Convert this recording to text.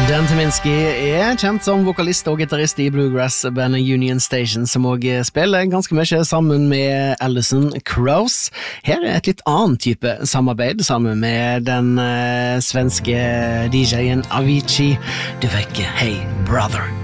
Dan Tyminski kjent som vokalist og gitarrist I bluegrass-bandet Union Station, som også spiller ganske mye sammen med Alison Krauss. Her et litt annen type samarbeid, sammen med den svenske DJ-en Avicii. Du vet ikke, Hey Brother.